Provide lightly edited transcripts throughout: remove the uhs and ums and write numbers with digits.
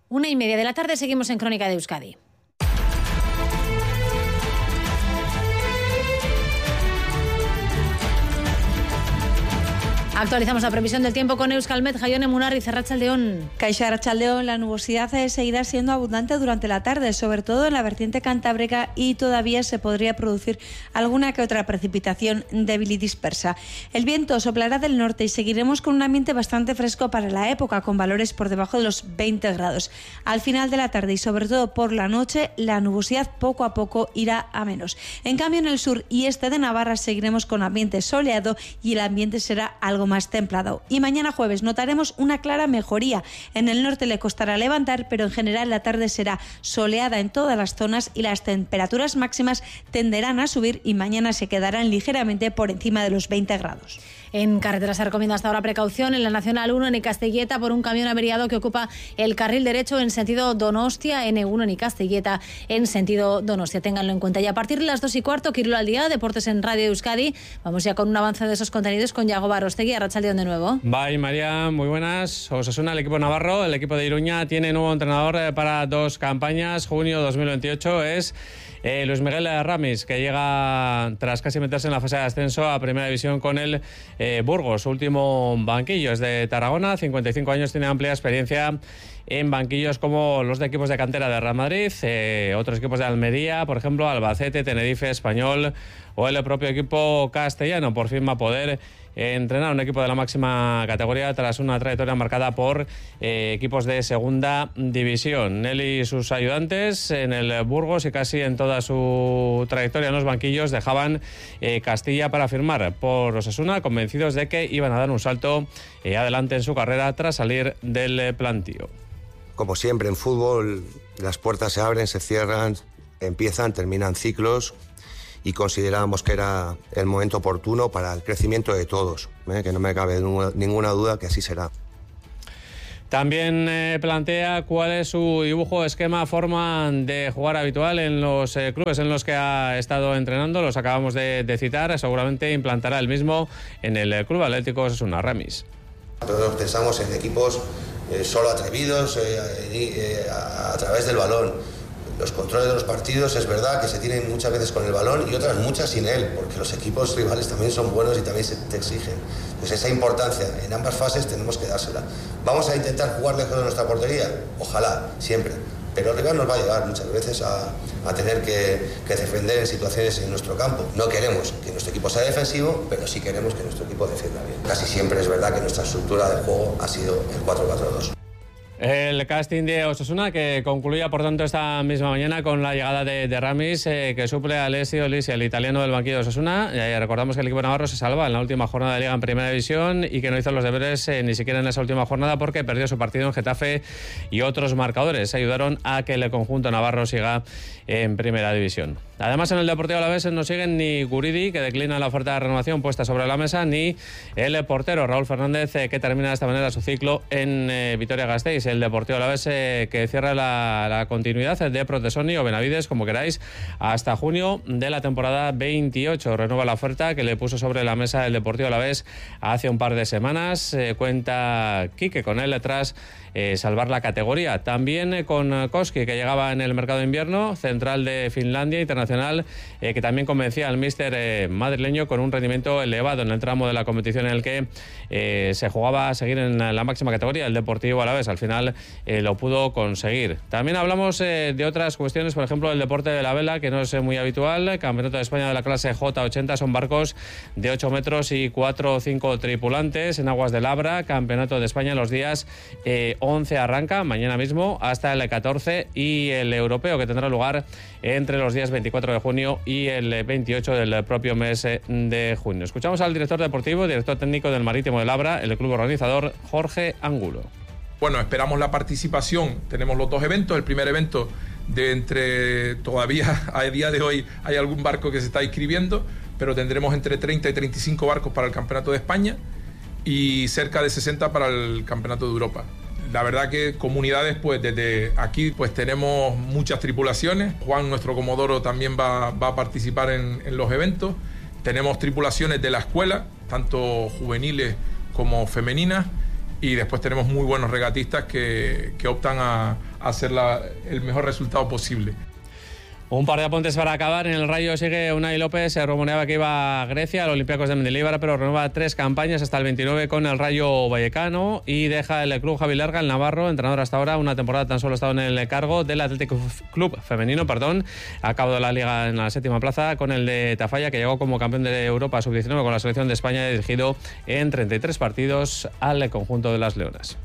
1:30 de la tarde, seguimos en Crónica de Euskadi. Actualizamos la previsión del tiempo con Euskalmet, Jaione Munarriz, Arratsaldeon. Kaixo, Arratsaldeon. La nubosidad seguirá siendo abundante durante la tarde, sobre todo en la vertiente cantábrica, y todavía se podría producir alguna que otra precipitación débil y dispersa. El viento soplará del norte y seguiremos con un ambiente bastante fresco para la época, con valores por debajo de los 20 grados. Al final de la tarde y sobre todo por la noche, la nubosidad poco a poco irá a menos. En cambio, en el sur y este de Navarra seguiremos con ambiente soleado y el ambiente será algo más templado. Y mañana jueves notaremos una clara mejoría. En el norte le costará levantar, pero en general la tarde será soleada en todas las zonas y las temperaturas máximas tenderán a subir y mañana se quedarán ligeramente por encima de los 20 grados. En carreteras se recomienda hasta ahora precaución en la Nacional 1 en Icastelleta por un camión averiado que ocupa el carril derecho en sentido Donostia, N1 en Icastelleta en sentido Donostia. Ténganlo en cuenta. Y a partir de las 2:15, Quirolo al día, Deportes en Radio Euskadi. Vamos ya con un avance de esos contenidos con Yago Barrostegui. Arratsaldeon de nuevo. Bye, María, muy buenas. Osasuna, el equipo navarro, el equipo de Iruña tiene nuevo entrenador para 2 campañas. Junio 2028 es Luis Miguel Ramis, que llega tras casi meterse en la fase de ascenso a Primera División con el Burgos. Último banquillo es de Tarragona, 55 años, tiene amplia experiencia en banquillos como los de equipos de cantera de Real Madrid, otros equipos de Almería, por ejemplo, Albacete, Tenerife, Español o el propio equipo castellano. Por fin va a poder entrenar un equipo de la máxima categoría tras una trayectoria marcada por equipos de segunda división. Él y sus ayudantes en el Burgos y casi en toda su trayectoria en los banquillos dejaban Castilla para firmar por Osasuna, convencidos de que iban a dar un salto adelante en su carrera tras salir del plantío. Como siempre en fútbol, las puertas se abren, se cierran, empiezan, terminan ciclos, y considerábamos que era el momento oportuno para el crecimiento de todos, que no me cabe ninguna duda que así será. También plantea cuál es su dibujo, esquema, forma de jugar habitual en los clubes en los que ha estado entrenando. Los acabamos de citar. Seguramente implantará el mismo en el Club Atlético Osasuna. Ramis. Todos pensamos en equipos solo atrevidos a través del balón. Los controles de los partidos es verdad que se tienen muchas veces con el balón y otras muchas sin él, porque los equipos rivales también son buenos y también te exigen. Entonces esa importancia en ambas fases tenemos que dársela. ¿Vamos a intentar jugar lejos de nuestra portería? Ojalá, siempre. Pero el rival nos va a llevar muchas veces a tener que defender en situaciones en nuestro campo. No queremos que nuestro equipo sea defensivo, pero sí queremos que nuestro equipo defienda bien. Casi siempre es verdad que nuestra estructura de juego ha sido el 4-4-2. El casting de Osasuna que concluía por tanto esta misma mañana con la llegada de Ramis, que suple a Alessio Lisi, el italiano del banquillo de Osasuna. Recordamos que el equipo navarro se salva en la última jornada de Liga en Primera División y que no hizo los deberes ni siquiera en esa última jornada porque perdió su partido en Getafe y otros marcadores ayudaron a que el conjunto navarro siga en Primera División. Además, en el Deportivo Alavés no siguen ni Guridi, que declina la oferta de renovación puesta sobre la mesa, ni el portero Raúl Fernández, que termina de esta manera su ciclo en Vitoria-Gasteiz. El Deportivo Alavés que cierra la continuidad de Protesoni o Benavides, como queráis, hasta junio de la temporada 28. Renueva la oferta que le puso sobre la mesa el Deportivo Alavés hace un par de semanas. Cuenta Quique con él tras salvar la categoría. También con Koski, que llegaba en el mercado de invierno, central de Finlandia, internacional, que también convencía al míster madrileño con un rendimiento elevado en el tramo de la competición en el que se jugaba a seguir en la máxima categoría, el Deportivo Alavés. Al final lo pudo conseguir. También hablamos de otras cuestiones, por ejemplo, el deporte de la vela, que no es muy habitual. Campeonato de España de la clase J80, son barcos de 8 metros y 4 o 5 tripulantes en aguas de Labra. Campeonato de España los días 11 arranca, mañana mismo, hasta el 14, y el europeo, que tendrá lugar entre los días 24 de junio y el 28 del propio mes de junio. Escuchamos al director deportivo, director técnico del Marítimo de Labra, el club organizador, Jorge Angulo. Bueno, esperamos la participación. Tenemos los 2 eventos. El primer evento todavía a día de hoy hay algún barco que se está inscribiendo, pero tendremos entre 30 y 35 barcos para el Campeonato de España y cerca de 60 para el Campeonato de Europa. La verdad que comunidades, pues desde aquí pues tenemos muchas tripulaciones. Juan, nuestro comodoro, también va a participar en los eventos. Tenemos tripulaciones de la escuela, tanto juveniles como femeninas, y después tenemos muy buenos regatistas que optan a hacer el mejor resultado posible. Un par de apuntes para acabar. En el Rayo sigue Unai López. Se rumoreaba que iba a Grecia, al Olympiacos de Mendilibar, pero renueva 3 campañas hasta el 29 con el Rayo Vallecano y deja el club Javi Larga, el navarro, entrenador hasta ahora. Una temporada tan solo ha estado en el cargo del Atlético Club femenino, Ha acabado de la liga en la 7ª plaza con el de Tafalla, que llegó como campeón de Europa sub-19 con la selección de España, dirigido en 33 partidos al conjunto de las Leonas.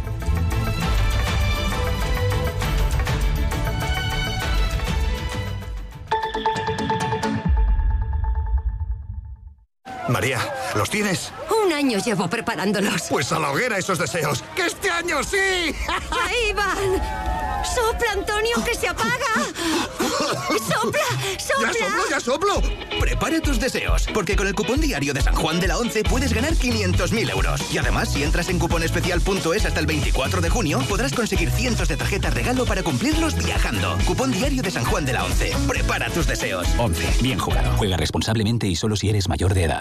María, ¿los tienes? Un año llevo preparándolos. Pues a la hoguera esos deseos. ¡Que este año sí! ¡Ahí van! ¡Sopla, Antonio, que se apaga! ¡Sopla, sopla! ¡Ya soplo! Prepara tus deseos, porque con el cupón diario de San Juan de la 11 puedes ganar 500.000 euros. Y además, si entras en cuponespecial.es hasta el 24 de junio, podrás conseguir cientos de tarjetas regalo para cumplirlos viajando. Cupón diario de San Juan de la 11. Prepara tus deseos. 11. Bien jugado. Juega responsablemente y solo si eres mayor de edad.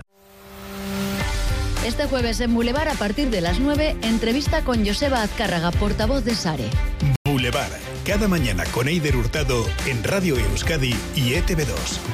Este jueves en Boulevard, a partir de las 9, entrevista con Joseba Azcárraga, portavoz de SARE. Boulevard, cada mañana con Eider Hurtado en Radio Euskadi y ETV2.